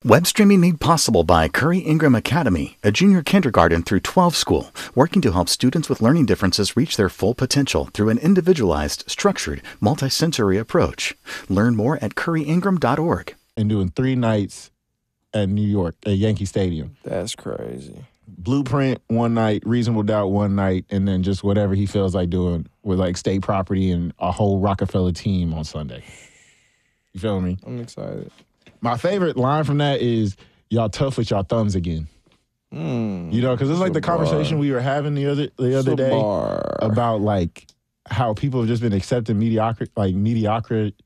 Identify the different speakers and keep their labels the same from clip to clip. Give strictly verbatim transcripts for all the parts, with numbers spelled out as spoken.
Speaker 1: Web streaming made possible by Curry Ingram Academy, a junior kindergarten through twelve school, working to help students with learning differences reach their full potential through an individualized, structured, multisensory approach. Learn more at curry ingram dot org.
Speaker 2: And doing three nights at New York, at Yankee Stadium.
Speaker 3: That's crazy.
Speaker 2: Blueprint one night, Reasonable Doubt one night, and then just whatever he feels like doing with like state property and a whole Rockefeller team on Sunday. You feel me?
Speaker 3: I'm excited.
Speaker 2: My favorite line from that is, y'all tough with y'all thumbs again.
Speaker 3: Mm,
Speaker 2: you know, because it's like the conversation we were having the other the other day
Speaker 3: bar.
Speaker 2: about like how people have just been accepting mediocre like mediocrity.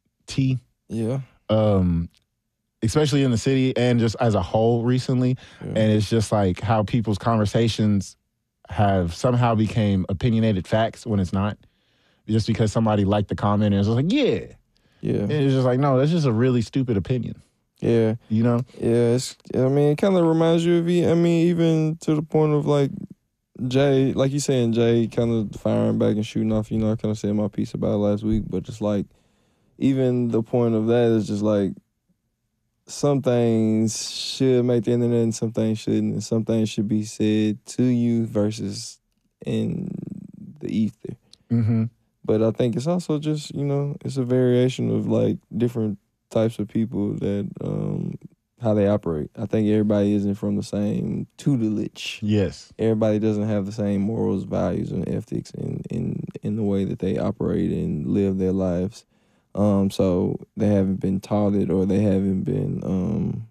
Speaker 3: Yeah.
Speaker 2: Um, especially in the city and just as a whole recently. Yeah. And it's just like how people's conversations have somehow became opinionated facts when it's not. Just because somebody liked the comment and it's just like, yeah.
Speaker 3: Yeah.
Speaker 2: And it's just like, no, that's just a really stupid opinion.
Speaker 3: Yeah.
Speaker 2: You know?
Speaker 3: Yeah, it's, I mean, it kind of reminds you of, I mean, even to the point of, like, Jay, like you saying, Jay kind of firing back and shooting off, you know, I kind of said my piece about it last week, but just, like, even the point of that is just, like, some things should make the internet and some things shouldn't, and some things should be said to you versus in the ether.
Speaker 2: Mm-hmm.
Speaker 3: But I think it's also just, you know, it's a variation of, like, different types of people that, um, how they operate. I think everybody isn't from the same tutelage.
Speaker 2: Yes.
Speaker 3: Everybody doesn't have the same morals, values, and ethics in, in, in the way that they operate and live their lives. Um, so they haven't been taught it or they haven't been, um,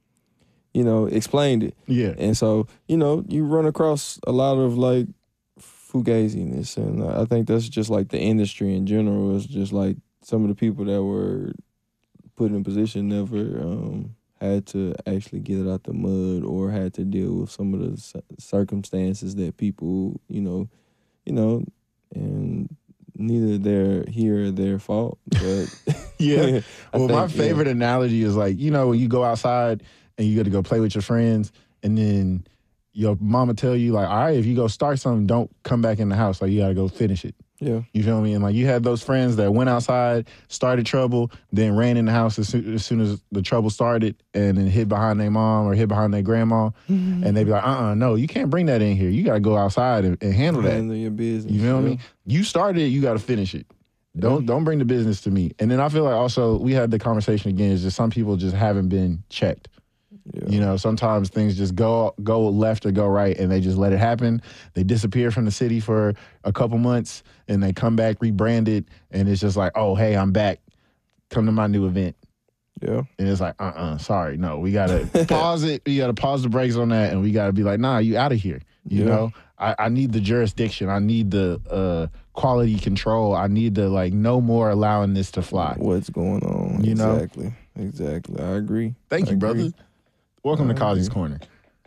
Speaker 3: you know, explained it.
Speaker 2: Yeah.
Speaker 3: And so, you know, you run across a lot of, like, fugaziness, and I think that's just like the industry in general. It's just like some of the people that were put in position never um, had to actually get it out the mud or had to deal with some of the circumstances that people, you know, you know, and neither they're here or their fault. But
Speaker 2: yeah. Well,
Speaker 3: think,
Speaker 2: my favorite
Speaker 3: yeah.
Speaker 2: analogy is like, you know, when you go outside and you got to go play with your friends, and then your mama tell you, like, all right, if you go start something, don't come back in the house. Like, you got to go finish it.
Speaker 3: Yeah.
Speaker 2: You feel me? And, like, you had those friends that went outside, started trouble, then ran in the house as soon as, soon as the trouble started, and then hid behind their mom or hid behind their grandma. Mm-hmm. And they be like, uh-uh, no, you can't bring that in here. You got to go outside and, and handle that.
Speaker 3: Handle your business.
Speaker 2: You feel
Speaker 3: yeah.
Speaker 2: me? You started it, you got to finish it. Don't, yeah. don't bring the business to me. And then I feel like also, we had the conversation again, is just some people just haven't been checked. Yeah. You know, sometimes things just go go left or go right, and they just let it happen. They disappear from the city for a couple months, and they come back rebranded, and it's just like, oh, hey, I'm back. Come to my new event.
Speaker 3: Yeah.
Speaker 2: And it's like, uh-uh, sorry, no, we got to pause it. We got to pause the brakes on that, and we got to be like, nah, you out of here. You yeah. know, I, I need the jurisdiction. I need the uh, quality control. I need to, like, no more allowing this to fly.
Speaker 3: What's going on?
Speaker 2: You know?
Speaker 3: Exactly. Exactly. I agree.
Speaker 2: Thank
Speaker 3: I
Speaker 2: you,
Speaker 3: agree.
Speaker 2: brother. Welcome
Speaker 3: I
Speaker 2: to Kazi's Corner.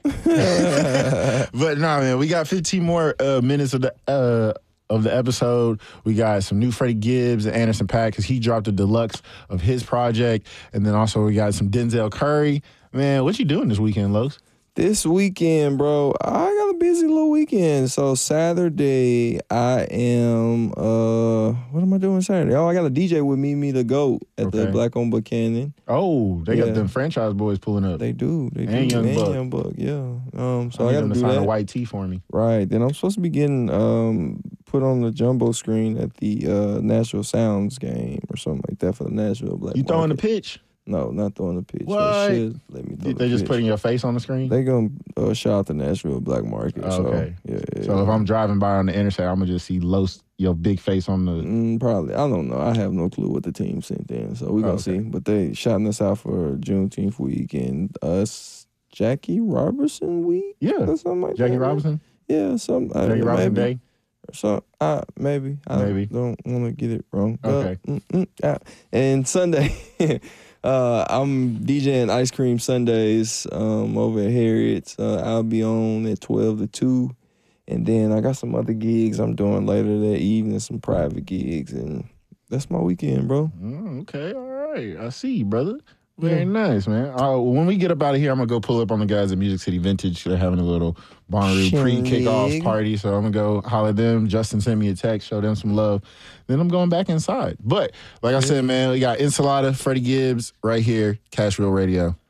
Speaker 2: But nah, man, we got fifteen more uh, minutes of the uh, of the episode. We got some new Freddie Gibbs and Anderson .Paak because he dropped a deluxe of his project, and then also we got some Denzel Curry. Man, what you doing this weekend, Los?
Speaker 3: This weekend, bro, I got a busy little weekend. So Saturday, I am, uh, what am I doing Saturday? Oh, I got a D J with me, me the GOAT at okay. the Black on Buchanan.
Speaker 2: Oh, they yeah. got them franchise boys pulling up.
Speaker 3: They do. They
Speaker 2: and
Speaker 3: do.
Speaker 2: Young
Speaker 3: and
Speaker 2: Buck.
Speaker 3: Young Buck, yeah. Um, so
Speaker 2: I,
Speaker 3: I,
Speaker 2: I
Speaker 3: got to
Speaker 2: do
Speaker 3: do
Speaker 2: sign
Speaker 3: that.
Speaker 2: a white tee for me.
Speaker 3: Right. Then I'm supposed to be getting um, put on the jumbo screen at the uh, Nashville Sounds game or something like that for the Nashville Black
Speaker 2: You throwing
Speaker 3: Market.
Speaker 2: the pitch?
Speaker 3: No, not throwing the pitch.
Speaker 2: What?
Speaker 3: They should let me throw
Speaker 2: They
Speaker 3: the
Speaker 2: just
Speaker 3: pitch.
Speaker 2: putting your face on the screen?
Speaker 3: They gonna uh, shout out the Nashville Black Market.
Speaker 2: Oh, okay.
Speaker 3: So, yeah, yeah,
Speaker 2: so
Speaker 3: yeah.
Speaker 2: if I'm driving by on the interstate, I'm gonna just see Los, your big face on the.
Speaker 3: Mm, probably. I don't know. I have no clue what the team sent in, so we gonna
Speaker 2: oh, okay.
Speaker 3: see. But they shouting us out for Juneteenth week and us Jackie Robertson week.
Speaker 2: Yeah,
Speaker 3: or something like
Speaker 2: Jackie
Speaker 3: that.
Speaker 2: Robinson.
Speaker 3: Yeah, some
Speaker 2: Jackie
Speaker 3: uh,
Speaker 2: Robinson
Speaker 3: maybe.
Speaker 2: Day.
Speaker 3: So uh, maybe I
Speaker 2: maybe
Speaker 3: don't want to get it wrong.
Speaker 2: Okay.
Speaker 3: Uh, mm, mm, uh, and Sunday. Uh, I'm DJing Ice Cream Sundays um, over at Harriet's. Uh, I'll be on at twelve to two. And then I got some other gigs I'm doing later that evening, some private gigs. And that's my weekend, bro.
Speaker 2: Mm, okay, all right. I see you, brother. Very
Speaker 3: yeah.
Speaker 2: nice, man. Uh, when we get up out of here, I'm going to go pull up on the guys at Music City Vintage. They're having a little Bonnaroo pre-kickoff party, so I'm going to go holler at them. Justin sent me a text, show them some love. Then I'm going back inside. But, like I said, man, we got Enchilada, Freddie Gibbs, right here, Cashville Radio.